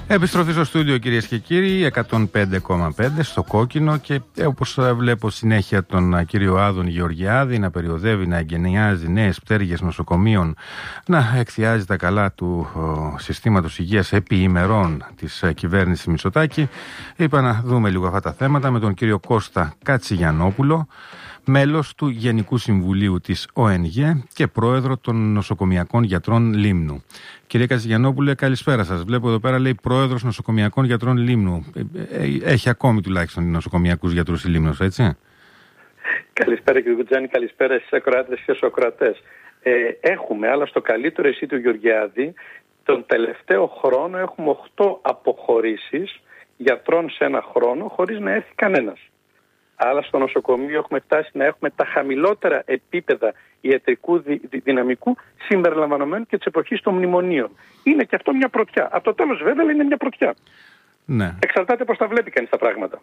Επιστροφή στο στούντιο, κυρίες και κύριοι, 105,5 στο κόκκινο, και όπως βλέπω συνέχεια τον κύριο Άδωνη Γεωργιάδη να περιοδεύει, να εγκαινιάζει νέες πτέρυγες νοσοκομείων, να εκθιάζει τα καλά του συστήματος υγείας επί ημερών της κυβέρνησης Μητσοτάκη. Είπα να δούμε λίγο αυτά τα θέματα με τον κύριο Κώστα Κατσιγιαννόπουλο, μέλος του Γενικού Συμβουλίου της ΟΕΝΓΕ και πρόεδρο των Νοσοκομιακών Γιατρών Λίμνου. Κύριε Κατσιγιαννόπουλε, καλησπέρα σας. Βλέπω εδώ πέρα λέει πρόεδρος Νοσοκομιακών Γιατρών Λίμνου. Έχει ακόμη τουλάχιστον νοσοκομιακούς γιατρούς η Λίμνος, έτσι? Καλησπέρα κύριε Κουτζάνη, καλησπέρα στις ακροάτες και στους ακροατές. Έχουμε, αλλά στο καλύτερο εσύ του Γεωργιάδη, τον τελευταίο χρόνο έχουμε 8 αποχωρήσεις γιατρών σε ένα χρόνο χωρίς να έρθει κανένας. Αλλά στο νοσοκομείο έχουμε φτάσει να έχουμε τα χαμηλότερα επίπεδα ιατρικού δυναμικού συμπεριλαμβανομένου και της εποχής των μνημονίων. Είναι και αυτό μια πρωτιά. Από το τέλος βέβαια είναι μια πρωτιά. Ναι. Εξαρτάται πώς τα βλέπει κανείς τα πράγματα.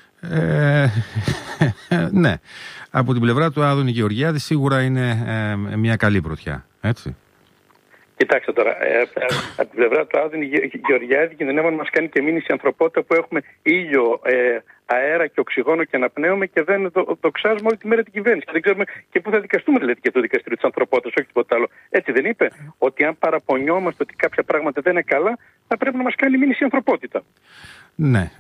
Ναι. Από την πλευρά του Άδωνη Γεωργιάδη σίγουρα είναι μια καλή πρωτιά. Έτσι. Κοιτάξτε τώρα, από την πλευρά του Άδωνη Γεωργιάδη κινδυνεύει να μας κάνει και μήνυση ανθρωπότητα που έχουμε ήλιο, αέρα και οξυγόνο και αναπνέουμε και δεν δοξάζουμε όλη τη μέρα την κυβέρνηση. Δεν ξέρουμε και πού θα δικαστούμε, δηλαδή, και το δικαστήριο της ανθρωπότητας, όχι τίποτα άλλο. Έτσι δεν είπε? Ότι αν παραπονιόμαστε ότι κάποια πράγματα δεν είναι καλά, θα πρέπει να μας κάνει μήνυση ανθρωπότητα. Ναι.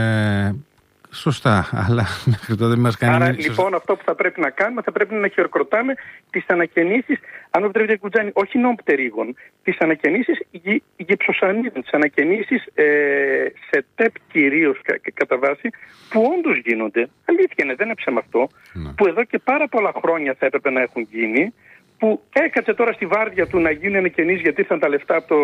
Σωστά, αλλά μέχρι τότε δεν μας κάνει. Άρα λοιπόν αυτό που θα πρέπει να κάνουμε, θα πρέπει να χειροκροτάμε τις ανακαινήσεις, αν το επιτρέπετε Κουτζάνη, όχι νόμπτερίγων, τις ανακαινήσεις γυψοσανίδων, τις ανακαινήσεις σε ΤΕΠ κυρίως κατά βάση, που όντως γίνονται, αλήθεια είναι, δεν είναι ψέμα αυτό, που εδώ και πάρα πολλά χρόνια θα έπρεπε να έχουν γίνει, που έκατσε τώρα στη βάρδια του να γίνουν ανακαινήσεις γιατί ήρθαν τα λεφτά από το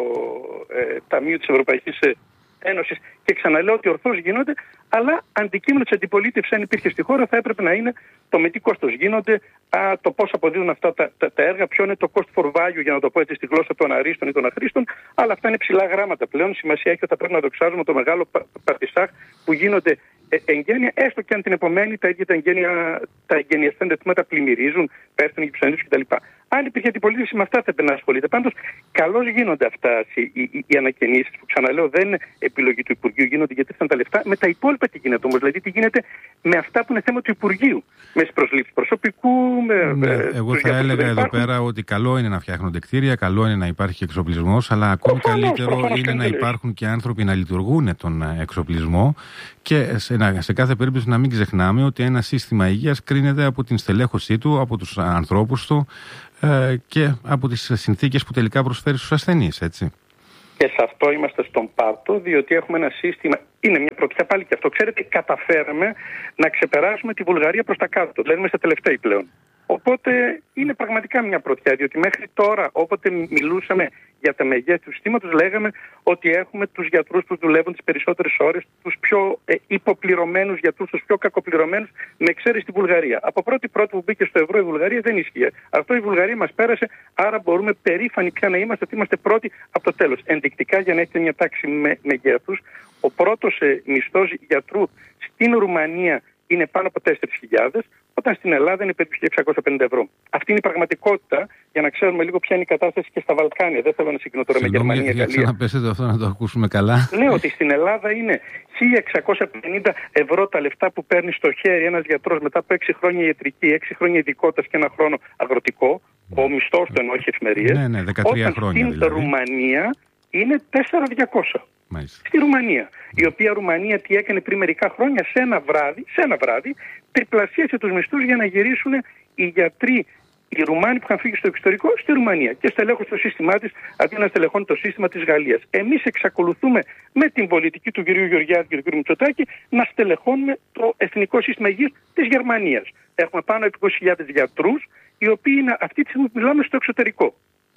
Ταμείο της Ευρωπαϊκής Ένωσης, και ξαναλέω ότι ορθώς γίνονται, αλλά αντικείμενο της αντιπολίτευσης, αν υπήρχε στη χώρα, θα έπρεπε να είναι το με τι κόστος γίνονται, το πώς αποδίδουν αυτά τα έργα, ποιο είναι το cost for value, για να το πω έτσι στη γλώσσα των αρίστων ή των αχρήστων, αλλά αυτά είναι ψηλά γράμματα πλέον. Σημασία έχει ότι θα πρέπει να δοξάζουμε το μεγάλο παρτισάχ που γίνονται εγγένεια, έστω και αν την επομένη τα ίδια τα εγγενιαστέντα τμήματα πλημμυρίζουν, πέφτουν γυψανίδους κτλ. Αν υπήρχε αντιπολίτευση, με αυτά θα έπρεπε να ασχολείται. Πάντως, καλώς γίνονται αυτά οι ανακαινήσεις που, ξαναλέω, δεν είναι επιλογή του Υπουργείου, γίνονται γιατί ήρθαν τα λεφτά. Με τα υπόλοιπα τι γίνεται όμως? Δηλαδή, τι γίνεται με αυτά που είναι θέμα του Υπουργείου? Με τις προσλήψεις προσωπικού, εγώ θα έλεγα εδώ πέρα ότι καλό είναι να φτιάχνονται κτίρια, καλό είναι να υπάρχει εξοπλισμός, αλλά ακόμη καλύτερο είναι να υπάρχουν και άνθρωποι να λειτουργούν τον εξοπλισμό. Και σε κάθε περίπτωση να μην ξεχνάμε ότι ένα σύστημα υγείας κρίνεται από την στελέχωσή του, από τους ανθρώπους του και από τις συνθήκες που τελικά προσφέρει στους ασθενείς, έτσι. Και σε αυτό είμαστε στον πάτο, διότι έχουμε ένα σύστημα, είναι μια πρωτιά πάλι και αυτό. Ξέρετε, καταφέραμε να ξεπεράσουμε τη Βουλγαρία προς τα κάτω, δηλαδή είμαστε τελευταίοι πλέον. Οπότε είναι πραγματικά μια πρωτιά, διότι μέχρι τώρα, όποτε μιλούσαμε για τα μεγέθη του συστήματος, λέγαμε ότι έχουμε τους γιατρούς που δουλεύουν τις περισσότερες ώρες, τους πιο υποπληρωμένους γιατρούς, τους πιο κακοπληρωμένους, με εξαίρεση τη Βουλγαρία. Από πρώτη που μπήκε στο ευρώ η Βουλγαρία δεν ίσχυε. Αυτό η Βουλγαρία μας πέρασε, άρα μπορούμε περήφανοι πια να είμαστε ότι είμαστε πρώτοι από το τέλος. Ενδεικτικά, για να έχετε μια τάξη μεγέθους, ο πρώτος μισθός γιατρού στην Ρουμανία είναι πάνω από 4.000, όταν στην Ελλάδα είναι περίπου 650 ευρώ. Αυτή είναι η πραγματικότητα, για να ξέρουμε λίγο ποια είναι η κατάσταση και στα Βαλκάνια. Δεν θέλω να συγκρινώ τώρα με Γερμανία και Γαλλία. Να πέσετε αυτό να το ακούσουμε καλά. Λέω ότι στην Ελλάδα είναι 1.650 ευρώ τα λεφτά που παίρνει στο χέρι ένας γιατρός μετά από 6 χρόνια ιατρική, 6 χρόνια ειδικότητας και 1 χρόνο αγροτικό. Ο μισθός του εννοώ, όχι εφημερίες. Ναι, 13 χρόνια στην δηλαδή. Ρουμανία είναι 4.200. Μάλιστα. Στη Ρουμανία. Η οποία Ρουμανία τι έκανε πριν μερικά χρόνια? Σε ένα βράδυ τριπλασίασε τους μισθούς για να γυρίσουν οι γιατροί, οι Ρουμάνοι που είχαν φύγει στο εξωτερικό, στη Ρουμανία και στελέχωσε το σύστημά της αντί να στελεχώνει το σύστημα της Γαλλίας. Εμείς εξακολουθούμε με την πολιτική του κ. Γεωργιάδη και του κ. Μητσοτάκη να στελεχώνουμε το εθνικό σύστημα υγείας της Γερμανίας. Έχουμε πάνω από 20.000 γιατρούς, οι οποίοι είναι αυτή τη στιγμή που μιλάμε στο εξωτερικό.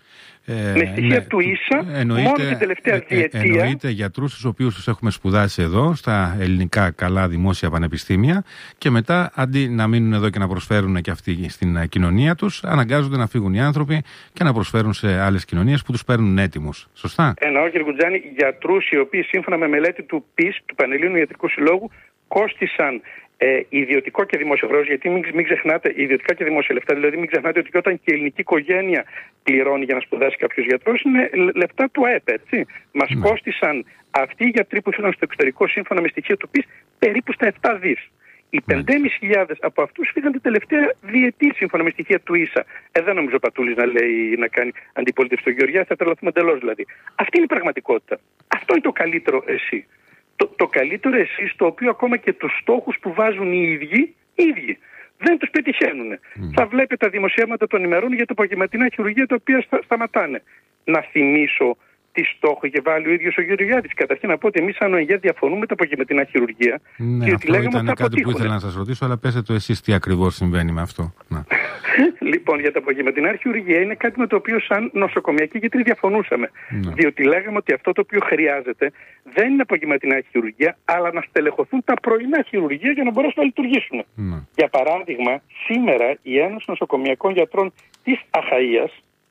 Με στοιχεία του ίσα, μόνο την τελευταία διετία. Εννοείται γιατρούς τους οποίους τους έχουμε σπουδάσει εδώ, στα ελληνικά καλά δημόσια πανεπιστήμια, και μετά αντί να μείνουν εδώ και να προσφέρουν και αυτοί στην κοινωνία τους, αναγκάζονται να φύγουν οι άνθρωποι και να προσφέρουν σε άλλες κοινωνίες που τους παίρνουν έτοιμους. Σωστά? Εννοώ, κύριε Κουτζάνη, γιατρούς οι οποίοι σύμφωνα με μελέτη του ΠΙΣ, του Πανελλήνιου Ιατρικού Συλλόγου, κόστησαν ιδιωτικό και δημόσιο χρέος, γιατί μην ξεχνάτε, ιδιωτικά και δημόσια λεφτά, δηλαδή μην ξεχνάτε ότι όταν και η ελληνική οικογένεια πληρώνει για να σπουδάσει κάποιος γιατρός, είναι λεφτά του ΑΕΠ, έτσι. Μας κόστησαν αυτοί οι γιατροί που φύγαν στο εξωτερικό, σύμφωνα με στοιχεία του ΠΙΣ, περίπου στα 7 δις. Οι 5.500 από αυτούς φύγαν την τελευταία διετή, σύμφωνα με στοιχεία του ίσα. Δεν νομίζω ο Πατούλης να κάνει αντιπολίτευση στο Γεωργιάδη, θα τρελαθούμε εντελώς δηλαδή. Αυτή είναι η πραγματικότητα. Αυτό είναι το καλύτερο εσύ. Το καλύτερο εσύ, στο οποίο ακόμα και τους στόχους που βάζουν οι ίδιοι δεν τους πετυχαίνουν. Θα βλέπετε τα δημοσιεύματα των ημερών για τα απογευματινά χειρουργεία, τα οποία σταματάνε. Να θυμίσω τι στόχο είχε βάλει ο ίδιος ο Γεωργιάδης. Καταρχήν να πω ότι εμείς σαν ΟΕΓΕ διαφωνούμε με τα απογευματινά χειρουργεία. Ναι, αυτό ήταν κάτι που ήθελα να σας ρωτήσω, αλλά πέστε το εσείς τι ακριβώς συμβαίνει με αυτό. Λοιπόν, για τα απογευματινά χειρουργεία είναι κάτι με το οποίο σαν νοσοκομιακοί γιατροί διαφωνούσαμε. Διότι λέγαμε ότι αυτό το οποίο χρειάζεται δεν είναι απογευματινά χειρουργεία, αλλά να στελεχωθούν τα πρωινά χειρουργεία για να μπορέσουν να λειτουργήσουν. Για παράδειγμα, σήμερα η Ένωση Νοσοκομιακών Γιατρών της Αχαΐας,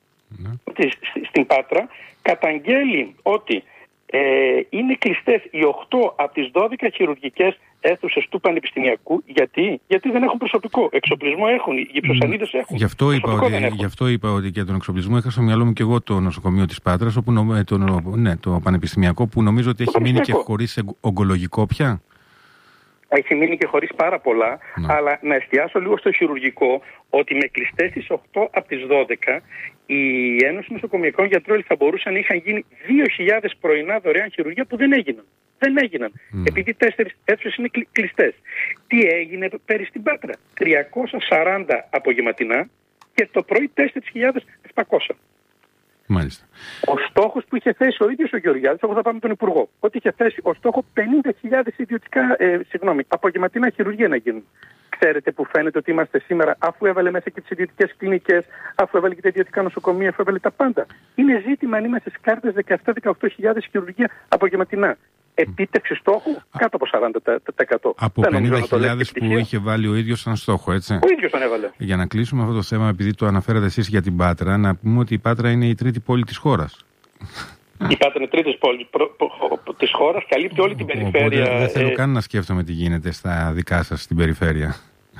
στην Πάτρα, καταγγέλει ότι είναι κλειστές οι 8 από τις 12 χειρουργικές αίθουσες του Πανεπιστημιακού. Γιατί δεν έχουν προσωπικό. Εξοπλισμό έχουν, οι γυψοσανίδες έχουν. Γι' αυτό είπα ότι και τον εξοπλισμό είχα στο μυαλό μου και εγώ το νοσοκομείο της Πάτρας, το Πανεπιστημιακό, που νομίζω ότι έχει μείνει και χωρίς ογκολογικό πια. Έχει μείνει και χωρίς πάρα πολλά, αλλά να εστιάσω λίγο στο χειρουργικό, ότι με κλειστές τις 8 από τις 12 η Ένωση Νοσοκομιακών Γιατρών θα μπορούσαν να είχαν γίνει 2.000 πρωινά δωρεάν χειρουργία που δεν έγιναν. Επειδή 4 αίθουσες είναι κλειστές. Τι έγινε πέρυσι στην Πάτρα? 340 απογευματινά και το πρωί 4.700. Μάλιστα. Ο στόχος που είχε θέσει ο ίδιος ο Γεωργιάδης, εγώ θα πάμε τον Υπουργό, ότι είχε θέσει ως στόχο 50.000 απογευματινά χειρουργία να γίνουν. Ξέρετε που φαίνεται ότι είμαστε σήμερα, αφού έβαλε μέσα και τις ιδιωτικές κλινικές, αφού έβαλε και τα ιδιωτικά νοσοκομεία, αφού έβαλε τα πάντα. Είναι ζήτημα αν είμαστε στις κάρτες 17-18.000 χειρουργία απογευματινά. Επίτευξη στόχου κάτω από 40%. Από 50.000 που είχε βάλει ο ίδιος σαν στόχο, έτσι. Ο ίδιος τον έβαλε. Για να κλείσουμε αυτό το θέμα, επειδή το αναφέρατε εσείς για την Πάτρα, να πούμε ότι η Πάτρα είναι η τρίτη πόλη της χώρας. Η Πάτρα είναι η τρίτη πόλη της χώρας, καλύπτει όλη την περιφέρεια. Οπότε δεν θέλω καν να σκέφτομαι τι γίνεται στα δικά σας στην περιφέρεια.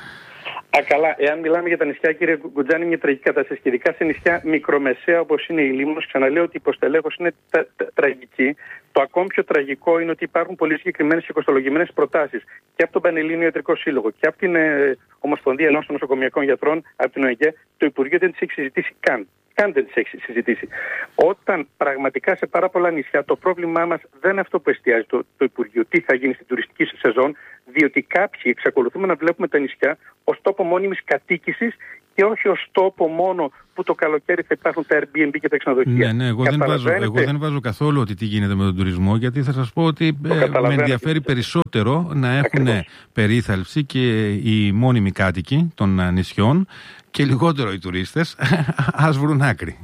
Καλά, εάν μιλάμε για τα νησιά, κύριε Γκουτζάνη, είναι μια τραγική κατάσταση. Και ειδικά σε νησιά μικρομεσαία όπως είναι η Λίμνος, ξαναλέω ότι η υποστελέχωση είναι τραγική. Το ακόμη πιο τραγικό είναι ότι υπάρχουν πολύ συγκεκριμένες και κοστολογημένες προτάσεις και από τον Πανελλήνιο Ιατρικό Σύλλογο και από την Ομοσπονδία Ενώσεων Νοσοκομιακών Γιατρών, από την ΟΕΓΕ. Το Υπουργείο δεν τις έχει συζητήσει καν. Δεν τις έχει συζητήσει. Όταν πραγματικά σε πάρα πολλά νησιά το πρόβλημά μας δεν είναι αυτό που εστιάζει το Υπουργείο, τι θα γίνει στην τουριστική σεζόν, διότι κάποιοι εξακολουθούμε να βλέπουμε τα νησιά ως τόπο μόνιμης κατοίκησης και όχι ως τόπο μόνο που το καλοκαίρι θα υπάρχουν τα Airbnb και τα ξενοδοχεία. Ναι, εγώ δεν βάζω καθόλου ότι τι γίνεται με τον τουρισμό, γιατί θα σας πω ότι με ενδιαφέρει περισσότερο να έχουν περίθαλψη και οι μόνιμοι κάτοικοι των νησιών και λιγότερο οι τουρίστες, ας βρουν άκρη.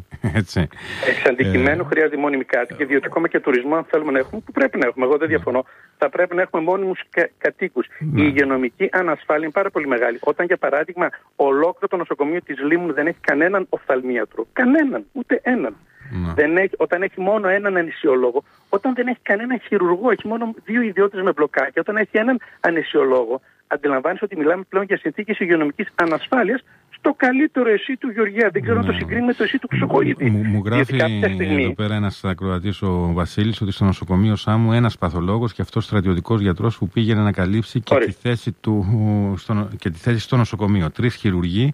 Εξ αντικειμένου χρειάζεται μόνιμη κάτοικοι, διότι ακόμα και τουρισμό, αν θέλουμε να έχουμε, που πρέπει να έχουμε, εγώ δεν διαφωνώ, θα πρέπει να έχουμε μόνιμους κατοίκους. Η υγειονομική ανασφάλεια είναι πάρα πολύ μεγάλη. Όταν, για παράδειγμα, ολόκληρο το νοσοκομείο της Λίμνου δεν έχει κανέναν οφθαλμίατρο. Κανέναν, ούτε έναν. Όταν έχει μόνο έναν αναισιολόγο, όταν δεν έχει κανέναν χειρουργό, έχει μόνο 2 ιδιώτες με μπλοκάκια, όταν έχει έναν αναισιολόγο, αντιλαμβάνεσαι ότι μιλάμε πλέον για συνθήκες υγειονομικής ανασφάλειας στο καλύτερο εσύ του Γεωργιά. Δεν ξέρω να το συγκρίνει με το εσύ του Χρυσοχοΐδη. Μου γράφει εδώ πέρα ένας ακροατής, ο Βασίλης, ότι στο νοσοκομείο Σάμου ένας παθολόγος και αυτός στρατιωτικός γιατρός που πήγαινε να καλύψει και τη θέση στο νοσοκομείο. 3 χειρουργοί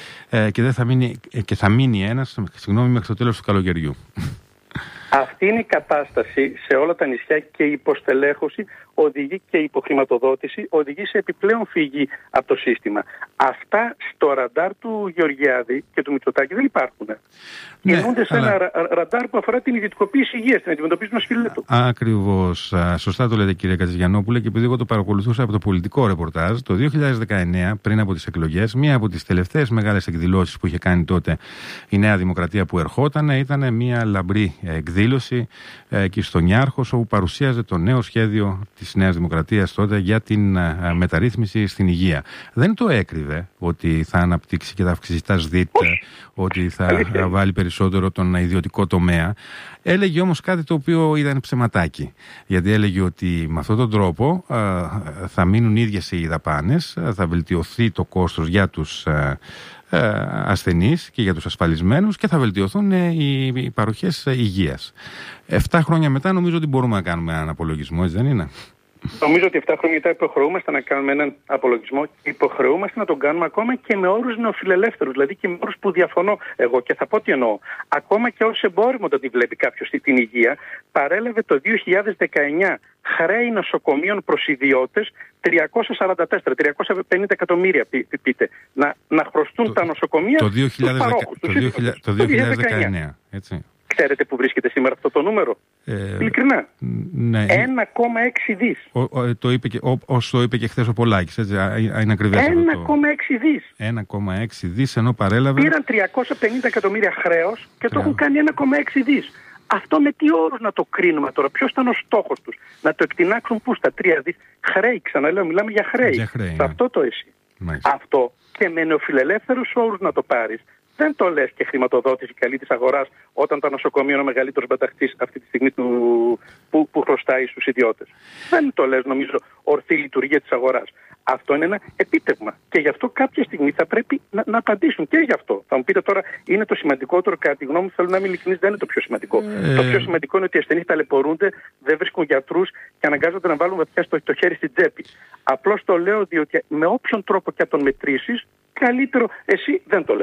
και θα μείνει ένας, μέχρι το τέλος του καλοκαιριού. Αυτή είναι η κατάσταση σε όλα τα νησιά και η υποστελέχωση οδηγεί και η υποχρηματοδότηση οδηγεί σε επιπλέον φυγή από το σύστημα. Αυτά στο ραντάρ του Γεωργιάδη και του Μητσοτάκη δεν υπάρχουν. Κινούνται σε ένα ραντάρ που αφορά την ιδιωτικοποίηση υγείας, την αντιμετωπίση του σκελέτου. Ακριβώς. Σωστά το λέτε, κύριε Κατζηγιαννόπουλε, και επειδή εγώ το παρακολουθούσα από το πολιτικό ρεπορτάζ, το 2019, πριν από τις εκλογές, μία από τις τελευταίες μεγάλες εκδηλώσεις που είχε κάνει τότε η Νέα Δημοκρατία που ερχόταν ήταν μία λαμπρή εκδήλωση εκδήλωση εκεί στο Νιάρχος, όπου παρουσίαζε το νέο σχέδιο της Νέας Δημοκρατίας τότε για την μεταρρύθμιση στην υγεία. Δεν το έκρυβε ότι θα αναπτύξει και θα αυξήσει τα ΣΔΙΤ, ότι θα βάλει περισσότερο τον ιδιωτικό τομέα. Έλεγε όμως κάτι το οποίο ήταν ψεματάκι. Γιατί έλεγε ότι με αυτόν τον τρόπο θα μείνουν ίδιες οι δαπάνες, θα βελτιωθεί το κόστος για τους ασθενείς και για τους ασφαλισμένους και θα βελτιωθούν οι παροχές υγείας. 7 χρόνια μετά νομίζω ότι μπορούμε να κάνουμε έναν απολογισμό, έτσι δεν είναι? Νομίζω ότι 7 χρόνια μετά υποχρεούμαστε να κάνουμε έναν απολογισμό και υποχρεούμαστε να τον κάνουμε ακόμα και με όρους νεοφιλελεύθερους, δηλαδή και με όρους που διαφωνώ εγώ. Και θα πω τι εννοώ. Ακόμα και ως εμπόριμο το ότι βλέπει κάποιος την υγεία, παρέλαβε το 2019 χρέη νοσοκομείων προς ιδιώτες 350 εκατομμύρια πείτε, να χρωστούν τα νοσοκομεία στους παρόχους. Το 2019, έτσι. Ξέρετε που βρίσκεται σήμερα αυτό το νούμερο? Ειλικρινά. Ναι. 1,6 δις. Το είπε και χθες ο Πολάκης, έτσι, είναι ακριβές 1,6 δις. 1,6 δις, ενώ παρέλαβε... Πήραν 350 εκατομμύρια χρέος και το έχουν κάνει 1,6 δις. Αυτό με τι όρους να το κρίνουμε τώρα? Ποιος ήταν ο στόχος τους? Να το εκτινάξουν πού? Στα 3 δις. Χρέη, ξαναλέω, μιλάμε για χρέη. Σε αυτό το εσύ. Αυτό και με νεοφιλελεύθερους όρους να το πάρεις. Δεν το λες και χρηματοδότηση καλή της αγοράς όταν το νοσοκομείο είναι ο μεγαλύτερος μεταχτής αυτή τη στιγμή που χρωστάει στους ιδιώτες. Δεν το λες, νομίζω, ορθή λειτουργία της αγοράς. Αυτό είναι ένα επίτευγμα. Και γι' αυτό κάποια στιγμή θα πρέπει να απαντήσουν και γι' αυτό. Θα μου πείτε τώρα, είναι το σημαντικότερο, κατά τη γνώμη μου, θέλω να είμαι ειλικρινής, δεν είναι το πιο σημαντικό. Το πιο σημαντικό είναι ότι οι ασθενείς ταλαιπωρούνται, δεν βρίσκουν γιατρούς και αναγκάζονται να βάλουν βαθιά το χέρι στην τσέπη. Απλώς το λέω διότι με όποιον τρόπο και αν τον μετρήσεις, καλύτερο εσύ δεν το λες.